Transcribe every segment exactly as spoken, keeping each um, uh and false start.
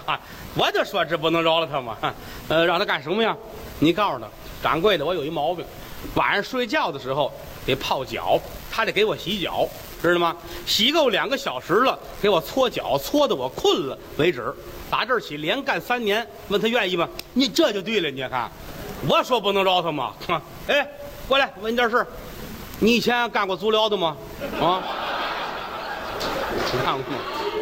哈，我就说这不能饶了他嘛。呃，让他干什么呀？你告诉他，掌柜的，我有一毛病，晚上睡觉的时候得泡脚，他得给我洗脚，知道吗？洗够两个小时了，给我搓脚，搓的我困了为止。打这儿起连干三年，问他愿意吗？你这就对了，你看，我说不能饶他嘛。哎，过来问你点事，你以前干过足疗的吗？啊？你看过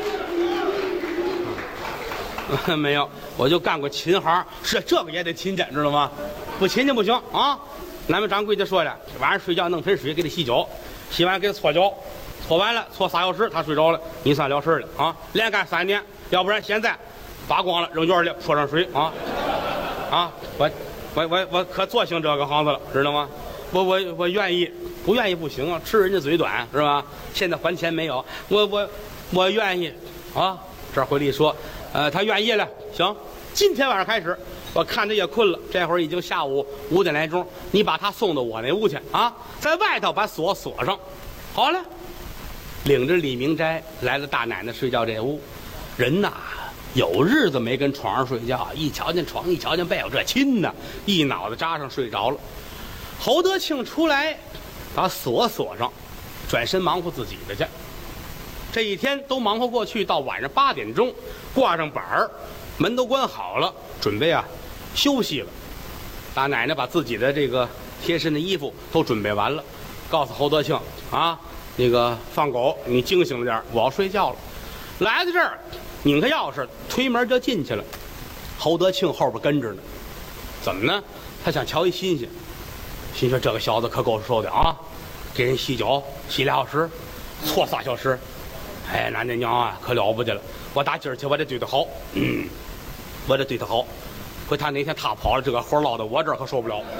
吗？没有，我就干过琴行，是这个也得勤俭，知道吗？不勤俭不行啊！咱们掌柜的说了，晚上睡觉弄盆水给他洗脚，洗完给他搓脚，搓完了搓仨小时，他睡着了，你算了事了啊！连干三年，要不然现在扒光了扔院里泼上水啊！啊，我我我我可做行这个行子了，知道吗？我我我愿意，不愿意不行啊，吃人家嘴短是吧？现在还钱没有，我我我愿意啊！这回力说，呃，他愿意了，行，今天晚上开始，我看他也困了，这会儿已经下午五点来钟，你把他送到我那屋去啊，在外头把锁锁上，好了，领着李明斋来了大奶奶睡觉这屋，人呐。有日子没跟床上睡觉，一瞧见床，一瞧见被，我这亲呐，一脑袋扎上睡着了。侯德庆出来，把锁锁上，转身忙活自己的去。这一天都忙活过去，到晚上八点钟，挂上板儿，门都关好了，准备啊休息了。大奶奶把自己的这个贴身的衣服都准备完了，告诉侯德庆啊，那个放狗，你惊醒了点，我要睡觉了。来到这儿。拧开钥匙，推门就进去了。侯德庆后边跟着呢，怎么呢？他想瞧一新鲜，心说这个小子可够受的啊！给人洗脚洗俩小时，搓仨小时，哎，俺这娘啊，可了不得了！我打今儿起我得对他好，嗯，我得对他好。回他哪天他跑了，这个活落到我这儿可受不了。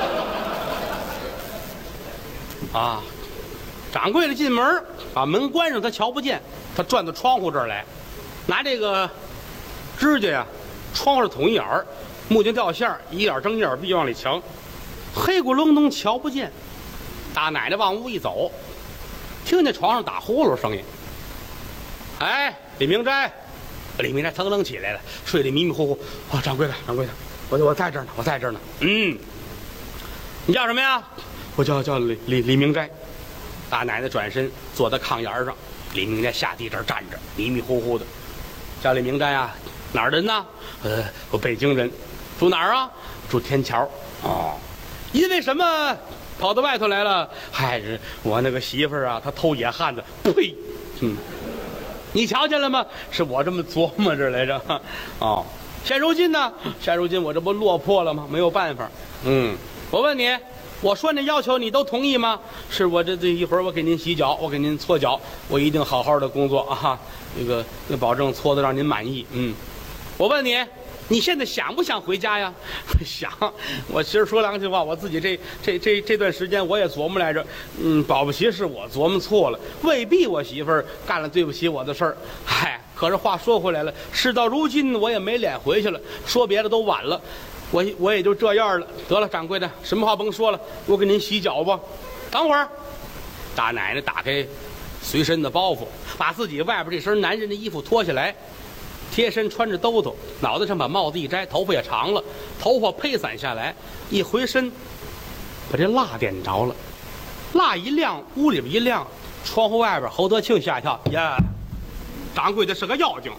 啊！掌柜的进门，把门关上，他瞧不见，他转到窗户这儿来。拿这个指甲呀，窗上捅一眼儿，木镜掉线，一眼睁一眼闭往里瞧，黑咕隆咚瞧不见。大奶奶往屋一走，听见床上打呼噜声音。哎，李明斋，李明斋腾楞起来了，睡得迷迷糊糊。啊，掌柜的，掌柜的，我我在这儿呢，我在这儿呢。嗯，你叫什么呀？我叫叫李李李明斋。大奶奶转身坐在炕沿上，李明斋下地这儿站着，迷迷糊糊的。叫李明斋啊，哪儿人呢？呃，我北京人，住哪儿啊？住天桥。哦，因为什么跑到外头来了？嗨，我那个媳妇儿啊，她偷野汉子。呸！嗯，你瞧见了吗？是我这么琢磨着来着。哦，现如今呢？现如今我这不落魄了吗？没有办法。嗯，我问你，我说那要求你都同意吗？是我这这一会儿我给您洗脚，我给您搓脚，我一定好好的工作啊。那个，那保证搓的让您满意。嗯，我问你，你现在想不想回家呀？想。我其实说良心话，我自己这这这这段时间我也琢磨来着。嗯，保不齐是我琢磨错了，未必我媳妇儿干了对不起我的事儿。嗨，可是话说回来了，事到如今我也没脸回去了，说别的都晚了。我我也就这样了。得了，掌柜的，什么话甭说了，我给您洗脚吧。等会儿，大奶奶打开随身的包袱，把自己外边这身男人的衣服脱下来，贴身穿着兜兜，脑袋上把帽子一摘，头发也长了，头发披散下来，一回身，把这蜡点着了，蜡一亮，屋里边一亮，窗户外边侯德庆吓一跳，呀，掌柜的是个妖精，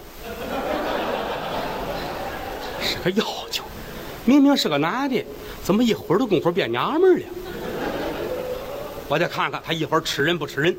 是个妖精，明明是个男的，怎么一会儿的功夫变娘们了？我得看看他一会儿吃人不吃人。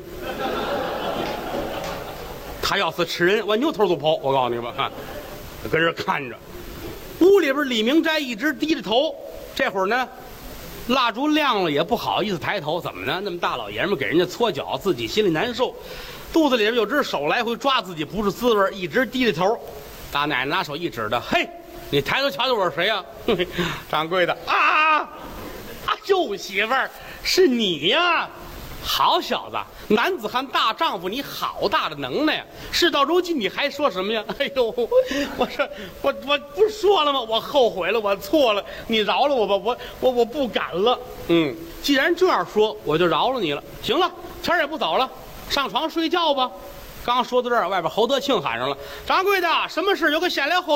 他要是吃人，我扭头就跑。我告诉你吧，哈，跟这看着。屋里边李明斋一直低着头，这会儿呢，蜡烛亮了也不好意思抬头，怎么呢？那么大老爷们给人家搓脚，自己心里难受，肚子里边有只手来回抓自己不是滋味，一直低着头。大奶奶拿手一指的，嘿，你抬头瞧瞧我是谁呀、啊？掌柜的啊啊，舅媳妇儿是你呀！好小子，男子汉大丈夫，你好大的能耐呀！事到如今你还说什么呀？哎呦，我说我我不是说了吗？我后悔了，我错了，你饶了我吧，我我我不敢了。嗯，既然这样说，我就饶了你了。行了，天儿也不早了，上床睡觉吧。刚说到这儿，外边侯德庆喊上了：“掌柜的，什么事？有个先来后。”